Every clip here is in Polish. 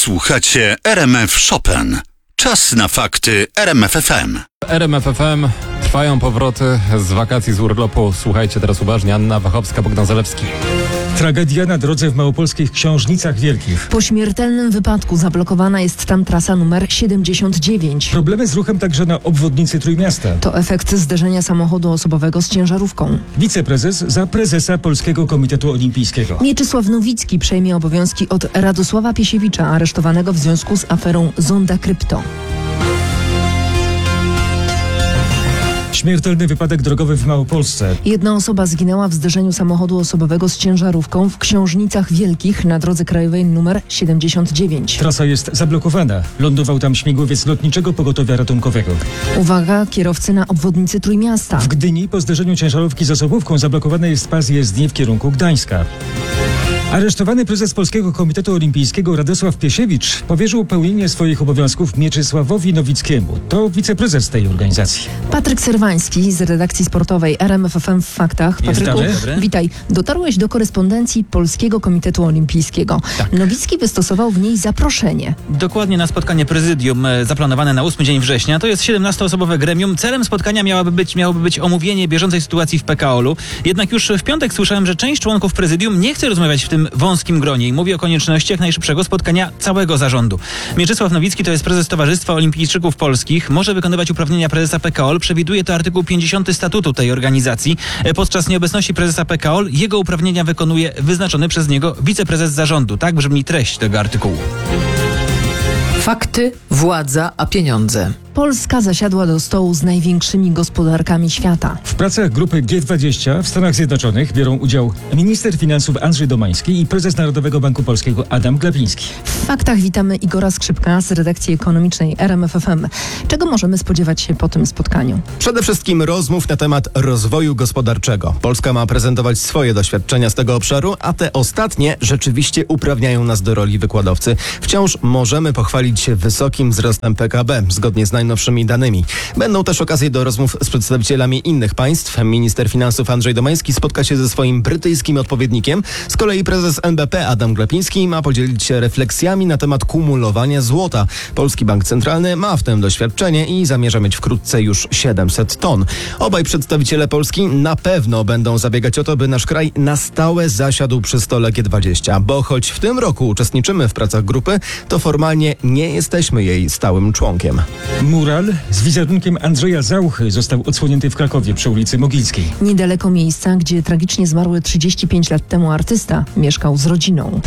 Słuchacie RMF Chopin. Czas na fakty RMF FM. RMF FM. Trwają powroty z wakacji, z urlopu. Słuchajcie teraz uważnie. Anna Wachowska, Bogdan Zalewski. Tragedia na drodze w małopolskich Książnicach Wielkich. Po śmiertelnym wypadku zablokowana jest tam trasa numer 79. Problemy z ruchem także na obwodnicy Trójmiasta. To efekt zderzenia samochodu osobowego z ciężarówką. Wiceprezes za prezesa Polskiego Komitetu Olimpijskiego. Mieczysław Nowicki przejmie obowiązki od Radosława Piesiewicza, aresztowanego w związku z aferą Zonda Krypto. Śmiertelny wypadek drogowy w Małopolsce. Jedna osoba zginęła w zderzeniu samochodu osobowego z ciężarówką w Książnicach Wielkich na drodze krajowej nr 79. Trasa jest zablokowana. Lądował tam śmigłowiec Lotniczego Pogotowia Ratunkowego. Uwaga, kierowcy na obwodnicy Trójmiasta. W Gdyni po zderzeniu ciężarówki z osobówką zablokowany jest pas jezdni w kierunku Gdańska. Aresztowany prezes Polskiego Komitetu Olimpijskiego Radosław Piesiewicz powierzył pełnienie swoich obowiązków Mieczysławowi Nowickiemu. To wiceprezes tej organizacji. Patryk Serwański z redakcji sportowej RMF FM w Faktach. Patryku, witaj. Dotarłeś do korespondencji Polskiego Komitetu Olimpijskiego. Tak. Nowicki wystosował w niej zaproszenie. Dokładnie na spotkanie prezydium zaplanowane na 8 dzień września. To jest 17-osobowe gremium. Celem spotkania miałoby być omówienie bieżącej sytuacji w PKOL-u. Jednak już w piątek słyszałem, że część członków prezydium nie chce rozmawiać w tym wąskim gronie i mówi o konieczności jak najszybszego spotkania całego zarządu. Mieczysław Nowicki to jest prezes Towarzystwa Olimpijczyków Polskich. Może wykonywać uprawnienia prezesa PKOL. Przewiduje to artykuł 50 statutu tej organizacji. Podczas nieobecności prezesa PKOL jego uprawnienia wykonuje wyznaczony przez niego wiceprezes zarządu. Tak brzmi treść tego artykułu. Fakty, władza, a pieniądze. Polska zasiadła do stołu z największymi gospodarkami świata. W pracach grupy G20 w Stanach Zjednoczonych biorą udział minister finansów Andrzej Domański i prezes Narodowego Banku Polskiego Adam Glapiński. W Faktach witamy Igora Skrzypka z redakcji ekonomicznej RMF FM. Czego możemy spodziewać się po tym spotkaniu? Przede wszystkim rozmów na temat rozwoju gospodarczego. Polska ma prezentować swoje doświadczenia z tego obszaru, a te ostatnie rzeczywiście uprawniają nas do roli wykładowcy. Wciąż możemy pochwalić się wysokim wzrostem PKB, zgodnie z najnowszymi danymi. Będą też okazje do rozmów z przedstawicielami innych państw. Minister finansów Andrzej Domański spotka się ze swoim brytyjskim odpowiednikiem. Z kolei prezes NBP Adam Glapiński ma podzielić się refleksjami na temat kumulowania złota. Polski Bank Centralny ma w tym doświadczenie i zamierza mieć wkrótce już 700 ton. Obaj przedstawiciele Polski na pewno będą zabiegać o to, by nasz kraj na stałe zasiadł przy stole G20, bo choć w tym roku uczestniczymy w pracach grupy, to formalnie nie jesteśmy jej stałym członkiem. Mural z wizerunkiem Andrzeja Zauchy został odsłonięty w Krakowie przy ulicy Mogilskiej. Niedaleko miejsca, gdzie tragicznie zmarły 35 lat temu artysta mieszkał z rodziną.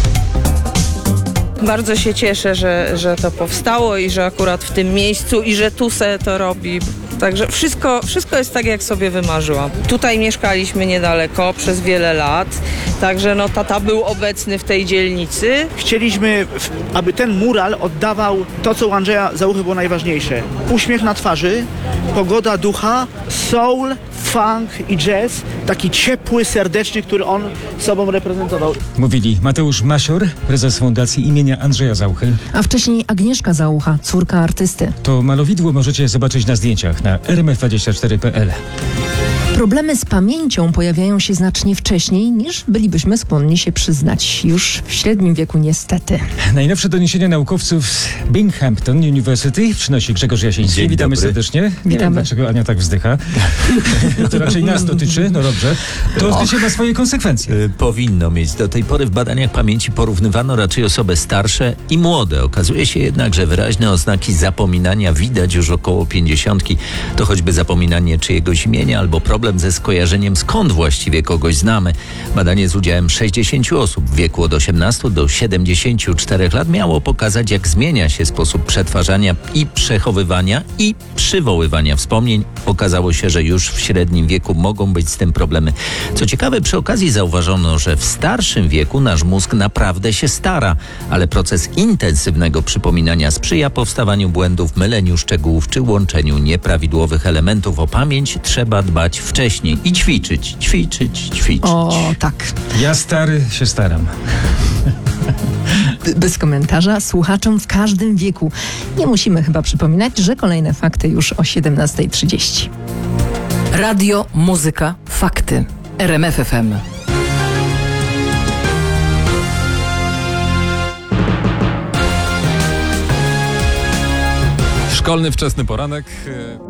Bardzo się cieszę, że to powstało i że akurat w tym miejscu i że Tuse to robi. Także wszystko jest tak, jak sobie wymarzyłam. Tutaj mieszkaliśmy niedaleko przez wiele lat, także tata był obecny w tej dzielnicy. Chcieliśmy, aby ten mural oddawał to, co u Andrzeja Zauchy było najważniejsze. Uśmiech na twarzy, pogoda ducha, soul, funk i jazz. Taki ciepły, serdeczny, który on sobą reprezentował. Mówili Mateusz Masior, prezes Fundacji imienia Andrzeja Zauchy. A wcześniej Agnieszka Zaucha, córka artysty. To malowidło możecie zobaczyć na zdjęciach na rmf24.pl. Problemy z pamięcią pojawiają się znacznie wcześniej, niż bylibyśmy skłonni się przyznać. Już w średnim wieku niestety. Najnowsze doniesienia naukowców z Binghamton University przynosi Grzegorz Jasiński. Witamy serdecznie. Nie wiem, dlaczego Ania tak wzdycha. To raczej nas dotyczy, no dobrze. To oczywiście ma swoje konsekwencje. Powinno mieć. Do tej pory w badaniach pamięci porównywano raczej osoby starsze i młode. Okazuje się jednak, że wyraźne oznaki zapominania widać już około 50. To choćby zapominanie czyjegoś imienia albo problem ze skojarzeniem, skąd właściwie kogoś znamy. Badanie z udziałem 60 osób w wieku od 18 do 74 lat miało pokazać, jak zmienia się sposób przetwarzania i przechowywania i przywoływania wspomnień. Okazało się, że już w średnim wieku mogą być z tym problemy. Co ciekawe, przy okazji zauważono, że w starszym wieku nasz mózg naprawdę się stara, ale proces intensywnego przypominania sprzyja powstawaniu błędów, myleniu szczegółów czy łączeniu nieprawidłowych elementów. O pamięć trzeba dbać wcześniej i ćwiczyć. O, tak. Ja stary się staram. Bez komentarza, słuchaczom w każdym wieku. Nie musimy chyba przypominać, że kolejne fakty już o 17:30. Radio, muzyka, fakty. RMF FM. Szkolny wczesny poranek.